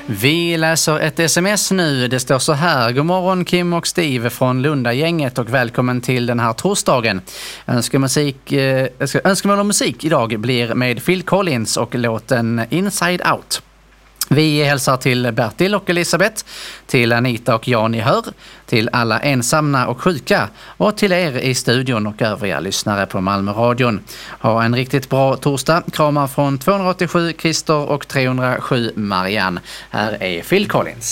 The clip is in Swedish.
Vi läser ett sms nu. Det står så här: God morgon Kim och Steve från Lundagänget och välkommen till den här torsdagen. Önskemål om musik idag blir med Phil Collins och låten Inside Out. Vi hälsar till Bertil och Elisabeth, till Anita och Jan i Hör, till alla ensamma och sjuka och till er i studion och övriga lyssnare på Malmöradion. Ha en riktigt bra torsdag. Kramar från 287 Christer och 307 Marianne. Här är Phil Collins.